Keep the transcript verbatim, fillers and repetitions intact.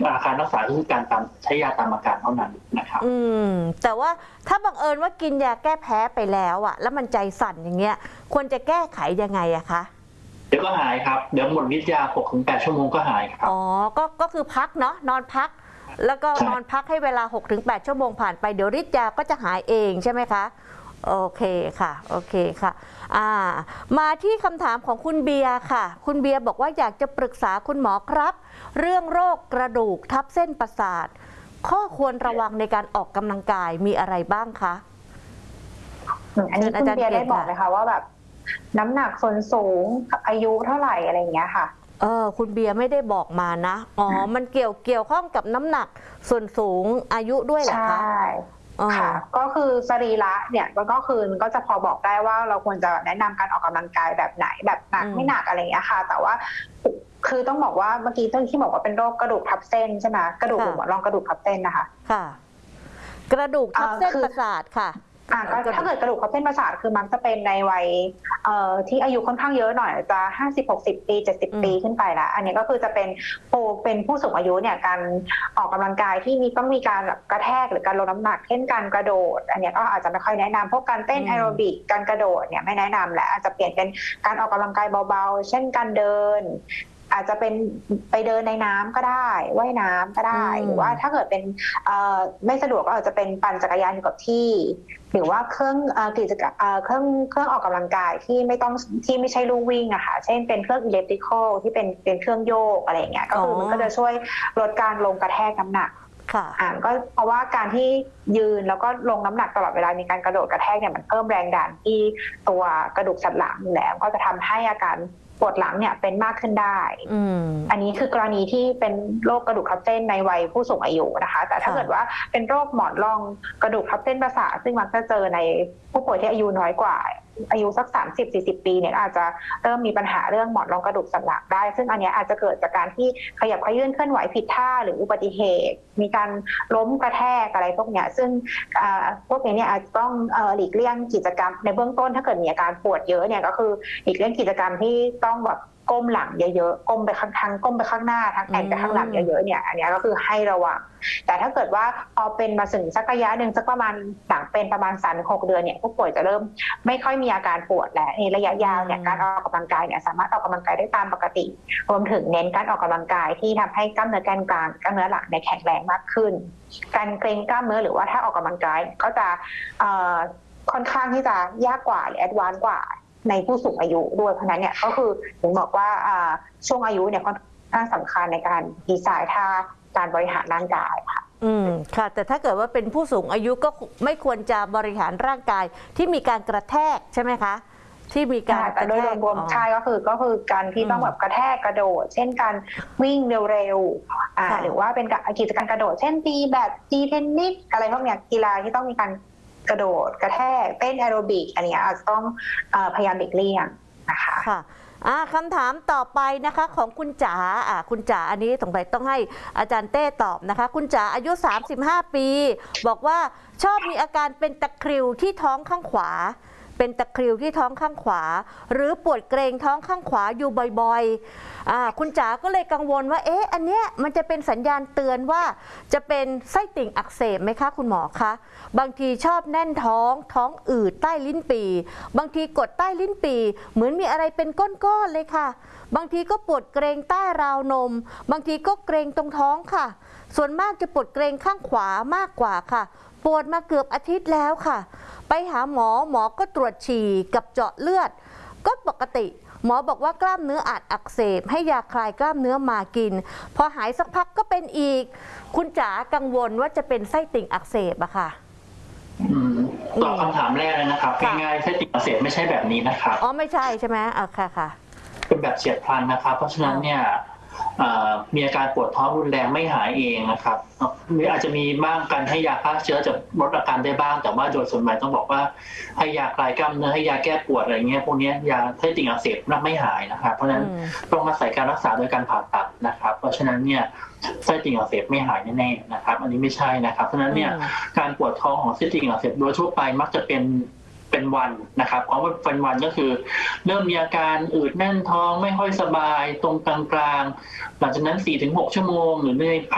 อาการรักษาคือการตามใช้ยาตามอาการเท่านั้นนะครับอืมแต่ว่าถ้าบังเอิญว่ากินยาแก้แพ้ไปแล้วอะแล้วมันใจสั่นอย่างเงี้ยควรจะแก้ไขยังไงอะคะเดี๋ยวก็หายครับเดี๋ยวหมดฤทธิ์ยา หกถึงแปด ชั่วโมงก็หายครับอ๋อก็ก็คือพักเนาะนอนพักแล้วก็นอนพักให้เวลา หกถึงแปด ชั่วโมงผ่านไปเดี๋ยวฤทธิ์ยาก็จะหายเองใช่ไหมคะโอเคค่ะโอเคค่ะอ่ามาที่คำถามของคุณเบียร์ค่ะคุณเบียร์บอกว่าอยากจะปรึกษาคุณหมอครับเรื่องโรคกระดูกทับเส้นประสาทข้อควรระวังในการออกกำลังกายมีอะไรบ้างคะอันนี้คุณเบียร์ได้บอกไหมคะว่าแบบน้ำหนักส่วนสูงอายุเท่าไหร่อะไรอย่างเงี้ยค่ะเออคุณเบียร์ไม่ได้บอกมานะอ๋อมันเกี่ยวเกี่ยวข้องกับน้ำหนักส่วนสูงอายุด้วยเหรอคะใช่ค่ะก็คือสรีระเนี่ยมันก็คือมันก็จะพอบอกได้ว่าเราควรจะแนะนำการออกกำลังกายแบบไหนแบบหนักไม่หนักอะไรอย่างเงี้ยค่ะแต่ว่าคือต้องบอกว่าเมื่อกี้ต้นที่บอกว่าเป็นโรคกระดูกทับเส้นใช่ไหมกระดูกหรือหมอนรองกระดูกทับเส้นนะคะค่ะกระดูกทับเส้นประสาทค่ะอ่าถ้าเกิดกระดูกทับเส้นประสาทคือมักจะเป็นในวัยเอ่อที่อายุค่อนข้างเยอะหน่อยจะห้าสิบ หกสิบปีเจ็ดสิบปีขึ้นไปแล้วอันนี้ก็คือจะเป็นโอเป็นผู้สูงอายุเนี่ยการออกกำลังกายที่มีต้องมีการแบบกระแทกหรือการลดน้ำหนักเช่นการกระโดดอันนี้ก็อาจจะไม่ค่อยแนะนำพวกการเต้นแอโรบิกการกระโดดเนี่ยไม่แนะนำแหละอาจจะเปลี่ยนเป็นการออกกำลังกายเบาๆเช่นการเดินอาจจะเป็นไปเดินในน้ำก็ได้ว่ายน้ำก็ได้หรือว่าถ้าเกิดเป็นไม่สะดวกก็อาจจะเป็นปั่นจักรยานอยู่กับที่หรือว่าเครื่องกิจกรรมเครื่องเครื่องออกกำลังกายที่ไม่ต้องที่ไม่ใช่ลู่วิ่งอะค่ะเช่นเป็นเครื่องอิเล็กทริคอลที่เป็นเป็นเครื่องโยกอะไรอย่างเงี้ยก็คือมันก็จะช่วยลดการลงกระแทกน้ำหนักค่ะอ่าก็เพราะว่าการที่ยืนแล้วก็ลงน้ำหนักตลอดเวลามีการกระโดดกระแทกเนี่ยมันเพิ่มแรงดันที่ตัวกระดูกสันหลังอยู่แล้วก็จะทำให้อาการปวดหลังเนี่ยเป็นมากขึ้นได้อันนี้คือกรณีที่เป็นโรคกระดูกทับเส้นในวัยผู้สูงอายุนะคะแต่ถ้าเกิดว่าเป็นโรคหมอนรองกระดูกทับเส้นประสาทซึ่งมักจะเจอในผู้ป่วยที่อายุน้อยกว่าอายุสัก สามสิบ สี่สิบ ปีเนี่ยอาจจะเริ่มมีปัญหาเรื่องหมอนรองกระดูกสันหลังได้ซึ่งอันนี้อาจจะเกิดจากการที่ขยับเขยื้อนเคลื่อนไหวผิดท่าหรืออุบัติเหตุมีการล้มกระแทกอะไรพวกนี้ซึ่งพวกนี้เนี่ยอาจจะต้องหลีกเลี่ยงกิจกรรมในเบื้องต้นถ้าเกิดมีอาการปวดเยอะเนี่ยก็คือหลีกเลี่ยงกิจกรรมที่ต้องแบบก้มหลังเยอะๆก้มไปข้างทางก้มไปข้างหน้าทั้งแอนไปข้างหลังเยอะๆเนี่ยอันนี้ก็คือให้ระวังแต่ถ้าเกิดว่าพอเป็นมาถึงสักระยะหนึ่งสักประมาณหลังเป็นประมาณสามถึงหกเดือนเนี่ยผู้ป่วยจะเริ่มไม่ค่อยมีอาการปวดแล้วในระยะยาวเนี่ยการออกกำลังกายเนี่ยสามารถออกกำลังกายได้ตามปกติรวมถึงเน้นการออกกำลังกายที่ทำให้กล้ามเนื้อแกนกลางกล้ามเนื้อหลังเนี่ยแข็งแรงมากขึ้นการเกร็งกล้ามเนื้อหรือว่าถ้าออกกำลังกายก็จะค่อนข้างที่จะยากกว่าหรือแอดวานซ์กว่าในผู้สูงอายุด้วยเพราะนั้นเนี่ยก็คือถึงบอกว่าช่วงอายุเนี่ยค่อนข้างสำคัญในการดีไซน์ท่าการบริหารร่างกายค่ะอืมค่ะแต่ถ้าเกิดว่าเป็นผู้สูงอายุก็ไม่ควรจะบริหารร่างกายที่มีการกระแทกใช่ไหมคะที่มีการแต่โดยรวมใช่ก็คือก็คือการที่ต้องแบบกระแทกกระโดดเช่นการวิ่งเร็วๆอ่าหรือว่าเป็นกิจกรรมกระโดดเช่นตีแบดตีเทนนิสอะไรพวกเนี้ยกีฬาที่ต้องมีการกระโดดกระแทกเต้นแอโรบิกอันนี้อาจจะต้องพยายามหลีกเลี่ยงนะคะค่ะอ่าคำถามต่อไปนะคะของคุณจ๋าอ่าคุณจ๋าอันนี้สงสัยต้องให้อาจารย์เต้ตอบนะคะคุณจ๋าอายุสามสิบห้าปีบอกว่าชอบมีอาการเป็นตะคริวที่ท้องข้างขวาเป็นตะคริวที่ท้องข้างขวาหรือปวดเกร็งท้องข้างขวาอยู่บ่อยๆอ่าคุณจ๋าก็เลยกังวลว่าเอ๊ะอันเนี้ยมันจะเป็นสัญญาณเตือนว่าจะเป็นไส้ติ่งอักเสบไหมคะคุณหมอคะบางทีชอบแน่นท้องท้องอืดใต้ลิ้นปี่บางทีกดใต้ลิ้นปี่เหมือนมีอะไรเป็นก้อนๆเลยค่ะบางทีก็ปวดเกร็งใต้ราวนมบางทีก็เกร็งตรงท้องค่ะส่วนมากจะปวดเกร็งข้างขวามากกว่าค่ะปวดมาเกือบอาทิตย์แล้วค่ะไปหาหมอหมอก็ตรวจฉี่กับเจาะเลือดก็ปกติหมอบอกว่ากล้ามเนื้ออาจอักเสบให้ยาคลายกล้ามเนื้อมากินพอหายสักพักก็เป็นอีกคุณจ๋ากังวลว่าจะเป็นไส้ติ่งอักเสบอะค่ะตอบคำถามแรกเลยนะครับง่ายๆไส้ติ่งอักเสบไม่ใช่แบบนี้นะครับอ๋อไม่ใช่ใช่ไหมอ่ะค่ะค่ะเป็นแบบเฉียบพลันนะครับเพราะฉะนั้นเนี่ยมีอาการปวดท้องรุนแรงไม่หายเองนะครับหรืออาจจะมีบ้างการให้ยาฆ่าเชื้อจะลดอาการได้บ้างแต่ว่าโดยส่วนใหญ่ต้องบอกว่าให้ยาคลายกล้ามเนื้อให้ยาแก้ปวดอะไรเงี้ยพวกนี้ยาไส้ติ่งอักเสบไม่หายนะครับเพราะฉะนั้นต้องอาศัยการรักษาโดยการผ่าตัดนะครับเพราะฉะนั้นเนี่ยไส้ติ่งอักเสบไม่หายแน่ๆนะครับอันนี้ไม่ใช่นะครับเพราะฉะนั้นเนี่ยการปวดท้องของไส้ติ่งอักเสบโดยทั่วไปมักจะเป็นเป็นวันนะครับเพราะว่าเป็นวันก็คือเริ่มมีอาการอืดแน่นท้องไม่ค่อยสบายตรงกลางๆหลังจากนั้น สี่ถึงหก ชั่วโมงหรือในภ